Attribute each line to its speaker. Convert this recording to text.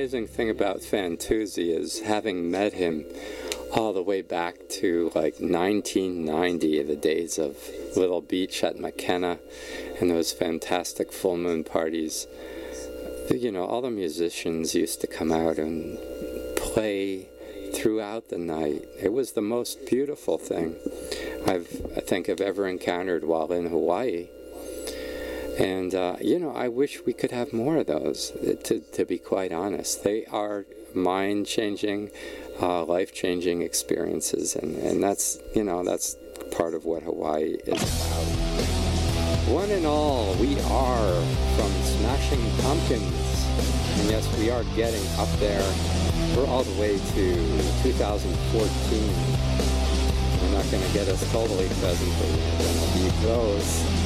Speaker 1: amazing thing about Fantuzzi is having met him all the way back to like 1990, the days of Little Beach at McKenna and those fantastic full moon parties. You know, all the musicians used to come out and play throughout the night. It was the most beautiful thing I think I've ever encountered while in Hawaii. And, you know, I wish we could have more of those, to be quite honest. They are mind-changing, life-changing experiences, and that's, you know, that's part of what Hawaii is about. One and all, we are from Smashing Pumpkins. And yes, we are getting up there. We're all the way to 2014. We're not going to get us totally pheasant, but we're going to be close.